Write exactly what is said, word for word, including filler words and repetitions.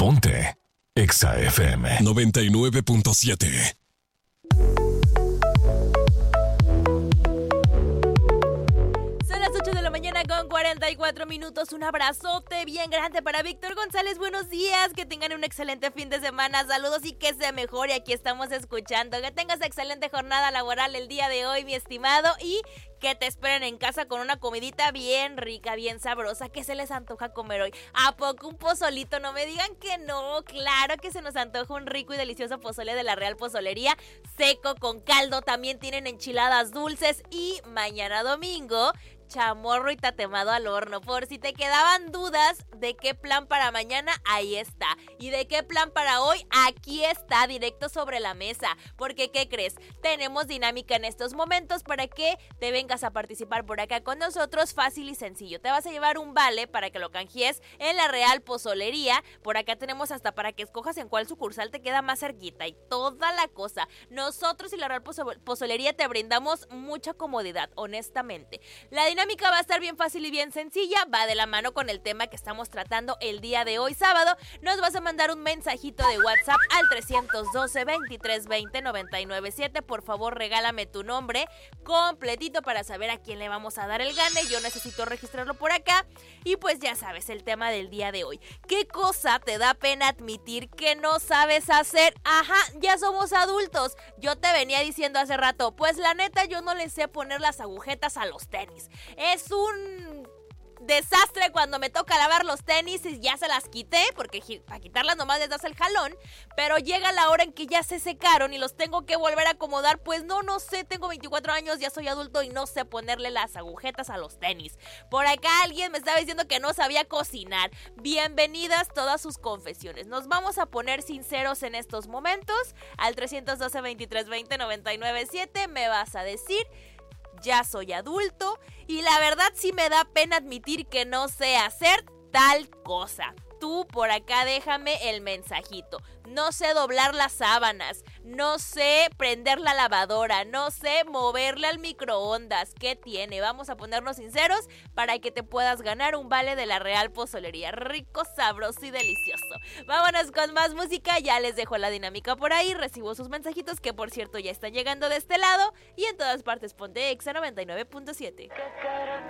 Ponte Exa F M noventa y nueve punto siete. Con cuarenta y cuatro minutos, un abrazote bien grande para Víctor González. Buenos días, que tengan un excelente fin de semana. Saludos y que se mejore. Aquí estamos escuchando. Que tengas excelente jornada laboral el día de hoy, mi estimado, y que te esperen en casa con una comidita bien rica, bien sabrosa. ¿Qué se les antoja comer hoy? ¿A poco un pozolito? No me digan que no. Claro que se nos antoja un rico y delicioso pozole de la Real Pozolería, seco con caldo. También tienen enchiladas dulces y mañana domingo, chamorro y tatemado al horno. Por si te quedaban dudas de qué plan para mañana, ahí está. Y de qué plan para hoy, aquí está, directo sobre la mesa. Porque, ¿qué crees? Tenemos dinámica en estos momentos para que te vengas a participar por acá con nosotros. Fácil y sencillo. Te vas a llevar un vale para que lo canjees en la Real Pozolería. Por acá tenemos hasta para que escojas en cuál sucursal te queda más cerquita y toda la cosa. Nosotros y la Real Pozo- Pozolería te brindamos mucha comodidad, honestamente. La La dinámica va a estar bien fácil y bien sencilla, va de la mano con el tema que estamos tratando el día de hoy sábado. Nos vas a mandar un mensajito de WhatsApp al tres uno dos, veintitrés veinte, noventa y nueve siete. Por favor, regálame tu nombre completito para saber a quién le vamos a dar el gane. Yo necesito registrarlo por acá. Y pues ya sabes, el tema del día de hoy. ¿Qué cosa te da pena admitir que no sabes hacer? Ajá, ya somos adultos. Yo te venía diciendo hace rato, pues la neta yo no le sé poner las agujetas a los tenis. Es un desastre cuando me toca lavar los tenis y ya se las quité, porque para quitarlas nomás les das el jalón, pero llega la hora en que ya se secaron y los tengo que volver a acomodar. Pues no, no sé, tengo veinticuatro años, ya soy adulto y no sé ponerle las agujetas a los tenis. Por acá alguien me estaba diciendo que no sabía cocinar. Bienvenidas todas sus confesiones. Nos vamos a poner sinceros en estos momentos. Al tres uno dos, veintitrés veinte, noventa y nueve siete me vas a decir: ya soy adulto y la verdad sí me da pena admitir que no sé hacer tal cosa. Tú por acá déjame el mensajito. No sé doblar las sábanas, no sé prender la lavadora, no sé moverle al microondas. ¿Qué tiene? Vamos a ponernos sinceros para que te puedas ganar un vale de la Real Pozolería. Rico, sabroso y delicioso. Vámonos con más música. Ya les dejo la dinámica por ahí. Recibo sus mensajitos, que por cierto ya están llegando de este lado. Y en todas partes ponte Exa noventa y nueve punto siete.